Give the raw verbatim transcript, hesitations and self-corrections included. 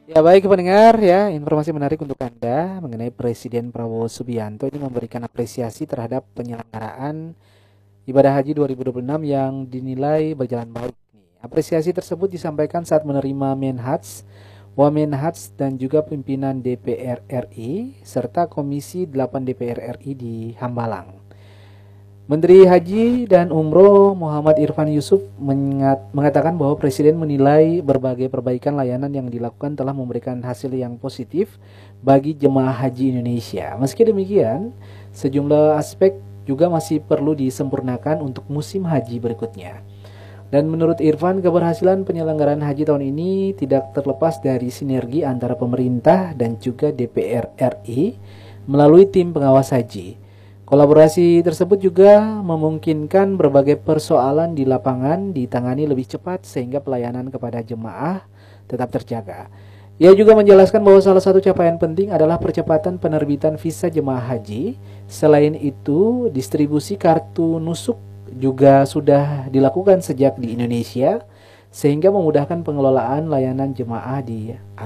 Ya baik pendengar ya, informasi menarik untuk Anda mengenai Presiden Prabowo Subianto ini memberikan apresiasi terhadap penyelenggaraan ibadah haji dua ribu dua puluh enam yang dinilai berjalan baik. Apresiasi tersebut disampaikan saat menerima Menhaj, Wamenhaj dan juga pimpinan D P R R I serta Komisi delapan D P R R I di Hambalang. Menteri Haji dan Umroh Muhammad Irfan Yusuf mengat- mengatakan bahwa Presiden menilai berbagai perbaikan layanan yang dilakukan telah memberikan hasil yang positif bagi jemaah haji Indonesia. Meski demikian, sejumlah aspek juga masih perlu disempurnakan untuk musim haji berikutnya. Dan menurut Irfan, keberhasilan penyelenggaraan haji tahun ini tidak terlepas dari sinergi antara pemerintah dan juga D P R R I melalui tim pengawas haji. Kolaborasi tersebut juga memungkinkan berbagai persoalan di lapangan ditangani lebih cepat sehingga pelayanan kepada jemaah tetap terjaga. Ia juga menjelaskan bahwa salah satu capaian penting adalah percepatan penerbitan visa jemaah haji. Selain itu, distribusi kartu nusuk juga sudah dilakukan sejak di Indonesia sehingga memudahkan pengelolaan layanan jemaah di